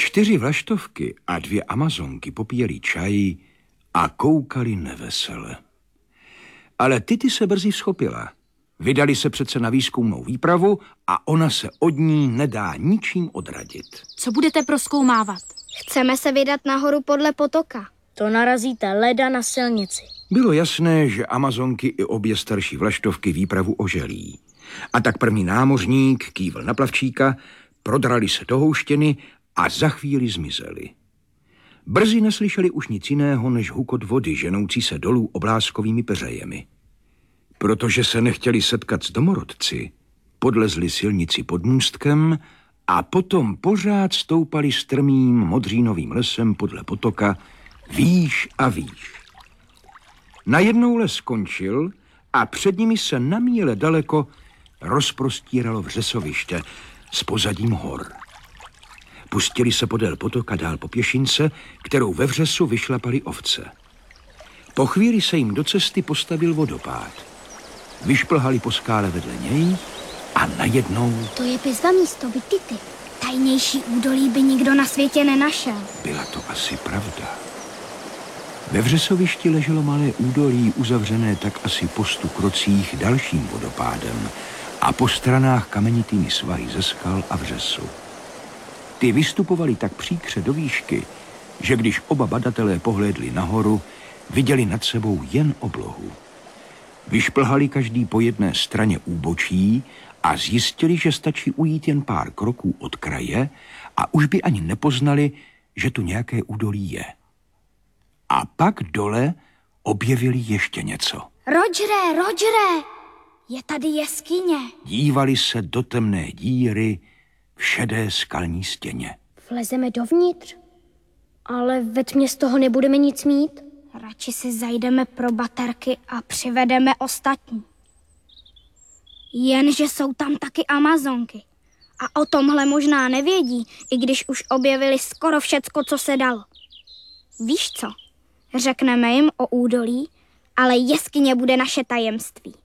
4 vlaštovky a 2 amazonky popíjeli čaj a koukali nevesele. Ale Tity se brzy schopila. Vydali se přece na výzkumnou výpravu a ona se od ní nedá ničím odradit. Co budete prozkoumávat? Chceme se vydat nahoru podle potoka. To narazíte leda na silnici. Bylo jasné, že amazonky i obě starší vlaštovky výpravu oželí. A tak první námořník kývl na plavčíka, prodrali se do houštěny a za chvíli zmizeli. Brzy neslyšeli už nic jiného než hukot vody ženoucí se dolů obláskovými peřejemi. Protože se nechtěli setkat s domorodci, podlezli silnici pod můstkem a potom pořád stoupali strmým modřínovým lesem podle potoka výš a výš. Najednou les skončil a před nimi se na míle daleko rozprostíralo vřesoviště s pozadím hor. Pustili se podél potoka dál po pěšince, kterou ve vřesu vyšlapali ovce. Po chvíli se jim do cesty postavil vodopád. Vyšplhali po skále vedle něj a najednou... To je bezva místo, Tity. Tajnější údolí by nikdo na světě nenašel. Byla to asi pravda. Ve vřesovišti leželo malé údolí, uzavřené tak asi po 100 krocích dalším vodopádem a po stranách kamenitými svahy ze skal a vřesu. Ty vystupovaly tak příkře do výšky, že když oba badatelé pohlédli nahoru, viděli nad sebou jen oblohu. Vyšplhali každý po jedné straně úbočí a zjistili, že stačí ujít jen pár kroků od kraje a už by ani nepoznali, že tu nějaké údolí je. A pak dole objevili ještě něco. Rogere, je tady jeskyně. Dívali se do temné díry v šedé skalní stěně. Vlezeme dovnitř, ale ve tmě z toho nebudeme nic mít. Radši si zajdeme pro baterky a přivedeme ostatní. Jenže jsou tam taky amazonky. A o tomhle možná nevědí, i když už objevili skoro všecko, co se dalo. Víš co? Řekneme jim o údolí, ale jeskyně bude naše tajemství.